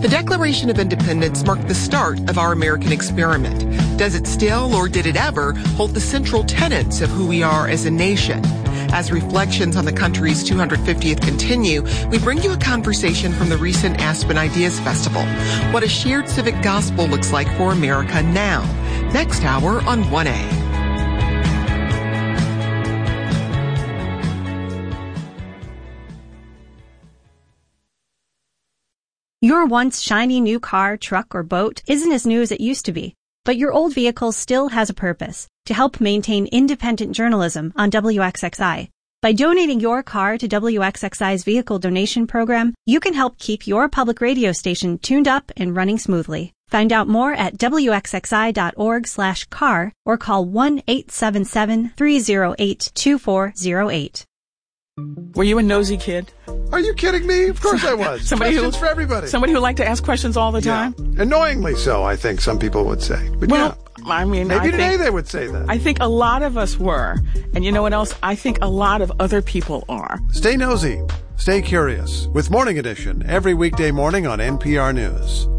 The Declaration of Independence marked the start of our American experiment. Does it still, or did it ever, hold the central tenets of who we are as a nation? As reflections on the country's 250th continue, we bring you a conversation from the recent Aspen Ideas Festival. What a shared civic gospel looks like for America now. Next hour on 1A. Your once shiny new car, truck, or boat isn't as new as it used to be, but your old vehicle still has a purpose: to help maintain independent journalism on WXXI. By donating your car to WXXI's vehicle donation program, you can help keep your public radio station tuned up and running smoothly. Find out more at wxxi.org/car or call 1-877-308-2408. Were you a nosy kid? Are you kidding me? Of course I was. Questions for everybody. Somebody who liked to ask questions all the time? Annoyingly so, I think some people would say. But I mean, maybe today they would say that. I think a lot of us were. And you know what else? I think a lot of other people are. Stay nosy. Stay curious with Morning Edition every weekday morning on NPR News.